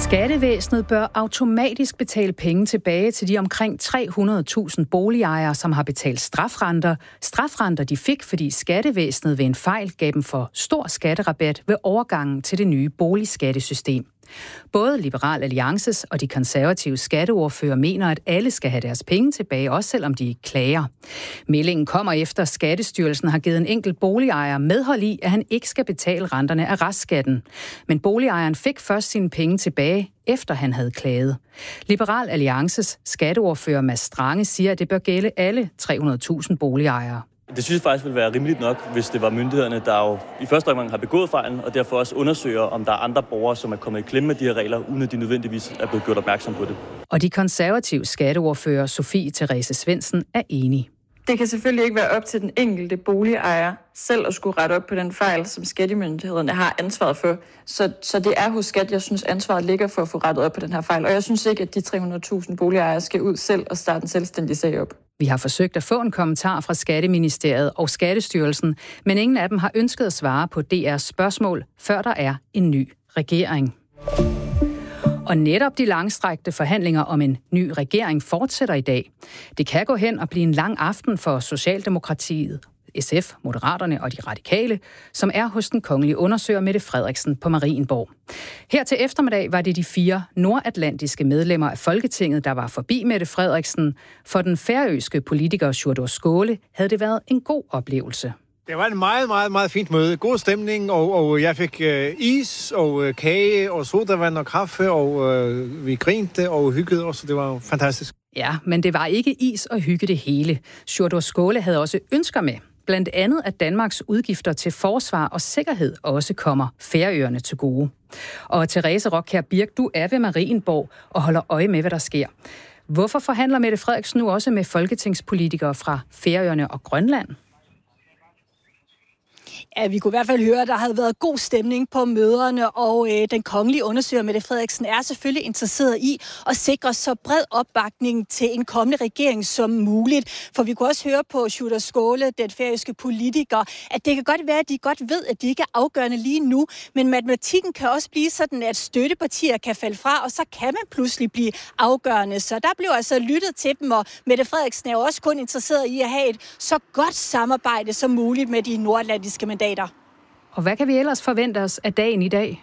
Skattevæsenet bør automatisk betale penge tilbage til de omkring 300.000 boligejere, som har betalt strafrenter. Strafrenter de fik, fordi skattevæsenet ved en fejl gav dem for stor skatterabat ved overgangen til det nye boligskattesystem. Både Liberal Alliances og de konservative skatteordfører mener, at alle skal have deres penge tilbage, også selvom de ikke klager. Meldingen kommer efter, at Skattestyrelsen har givet en enkelt boligejer medhold i, at han ikke skal betale renterne af restskatten. Men boligejeren fik først sine penge tilbage, efter han havde klaget. Liberal Alliances skatteordfører Mads Strange siger, at det bør gælde alle 300.000 boligejere. Det synes jeg faktisk ville være rimeligt nok, hvis det var myndighederne, der jo i første omgang har begået fejlen, og derfor også undersøger, om der er andre borgere, som er kommet i klemme med de her regler, uden at de nødvendigvis er blevet gjort opmærksom på det. Og de konservative skatteordfører Sofie Therese Svendsen er enige. Det kan selvfølgelig ikke være op til den enkelte boligejer selv at skulle rette op på den fejl, som skattemyndighederne har ansvaret for. Så det er hos skat, jeg synes, ansvaret ligger for at få rettet op på den her fejl. Og jeg synes ikke, at de 300.000 boligejere skal ud selv og starte en selvstændig sag op. Vi har forsøgt at få en kommentar fra Skatteministeriet og Skattestyrelsen, men ingen af dem har ønsket at svare på DR's spørgsmål, før der er en ny regering. Og netop de langstrakte forhandlinger om en ny regering fortsætter i dag. Det kan gå hen og blive en lang aften for Socialdemokratiet, SF, Moderaterne og de Radikale, som er hos den kongelige undersøger Mette Frederiksen på Marienborg. Her til eftermiddag var det de 4 nordatlantiske medlemmer af Folketinget, der var forbi Mette Frederiksen. For den færøske politiker Sjúrður Skaale havde det været en god oplevelse. Det var en meget, meget, meget fint møde. God stemning, og jeg fik is og kage og sodavand og kaffe, og vi grinte og hyggede os, så det var fantastisk. Ja, men det var ikke is og hygge det hele. Sjúrður Skaale havde også ønsker med. Blandt andet, at Danmarks udgifter til forsvar og sikkerhed også kommer Færøerne til gode. Og Therese Rockjær Birk, du er ved Marienborg og holder øje med, hvad der sker. Hvorfor forhandler Mette Frederiksen nu også med folketingspolitikere fra Færøerne og Grønland? Ja, vi kunne i hvert fald høre, at der havde været god stemning på møderne, og den kongelige undersøger Mette Frederiksen er selvfølgelig interesseret i at sikre så bred opbakning til en kommende regering som muligt. For vi kunne også høre på Sjúrður Skaale, den færøske politiker, at det kan godt være, at de godt ved, at de ikke er afgørende lige nu, men matematikken kan også blive sådan, at støttepartier kan falde fra, og så kan man pludselig blive afgørende. Så der blev altså lyttet til dem, og Mette Frederiksen er jo også kun interesseret i at have et så godt samarbejde som muligt med de nordatlantiske mandater. Og hvad kan vi ellers forvente os af dagen i dag?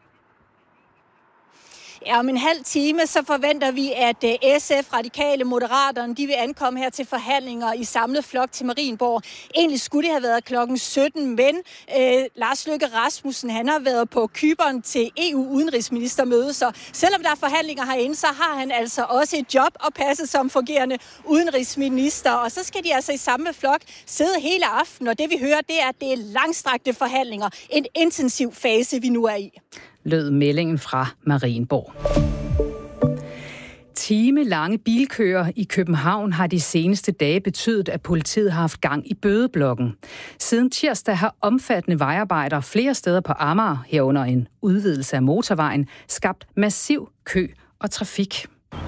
Ja, om en halv time, så forventer vi, at SF, Radikale, Moderaterne, de vil ankomme her til forhandlinger i samlet flok til Marienborg. Egentlig skulle det have været klokken 17, men Lars Løkke Rasmussen, han har været på Cypern til EU-udenrigsministermøde, så selvom der er forhandlinger herinde, så har han altså også et job at passe som fungerende udenrigsminister. Og så skal de altså i samme flok sidde hele aftenen, og det vi hører, det er, at det er langstrakte forhandlinger. En intensiv fase, vi nu er i. Lød meldingen fra Marienborg. Timelange bilkøer i København har de seneste dage betydet, at politiet har haft gang i bødeblokken. Siden tirsdag har omfattende vejarbejder flere steder på Amager, herunder en udvidelse af motorvejen, skabt massiv kø og trafik.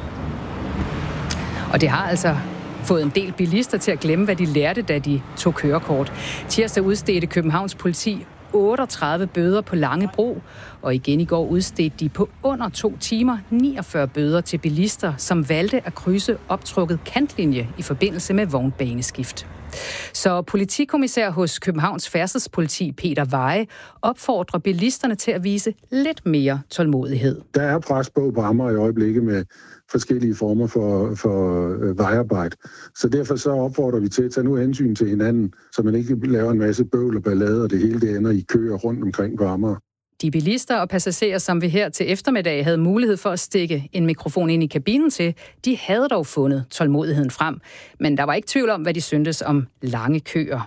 Og det har altså fået en del bilister til at glemme, hvad de lærte, da de tog kørekort. Tirsdag udstedte Københavns politi 38 bøder på Langebro, og igen i går udstedte de på under 2 timer 49 bøder til bilister, som valgte at krydse optrukket kantlinje i forbindelse med vognbaneskift. Så politikommissær hos Københavns Færdselspoliti Peter Veje opfordrer bilisterne til at vise lidt mere tålmodighed. Der er pres på Amager i øjeblikket med forskellige former for vejarbejde. Så derfor så opfordrer vi til at tage nu hensyn til hinanden, så man ikke laver en masse bøvl og ballade, og det hele det ender i køer rundt omkring på Amager. De bilister og passagerer, som vi her til eftermiddag havde mulighed for at stikke en mikrofon ind i kabinen til, de havde dog fundet tålmodigheden frem. Men der var ikke tvivl om, hvad de syntes om lange køer.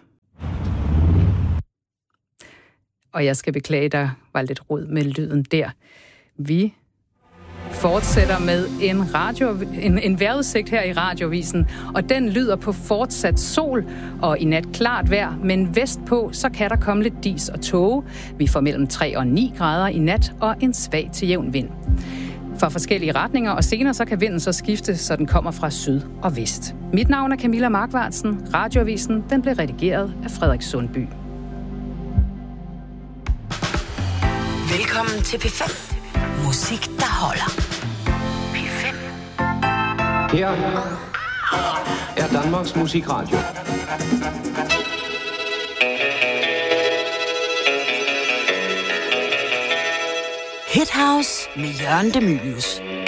Og jeg skal beklage, der var lidt rod med lyden der. Vi fortsætter med en vejrudsigt her i Radiovisen, og den lyder på fortsat sol og i nat klart vejr, men vestpå så kan der komme lidt dis og tåge. Vi får mellem 3 og 9 grader i nat og en svag til jævn vind. For forskellige retninger, og senere så kan vinden så skifte, så den kommer fra syd og vest. Mit navn er Camilla Markvartsen. Radioavisen den blev redigeret af Frederik Sundby. Velkommen til P5. Musik, der holder. P5. Her er Danmarks Musikradio. Hit House med Jørgen De Mylius.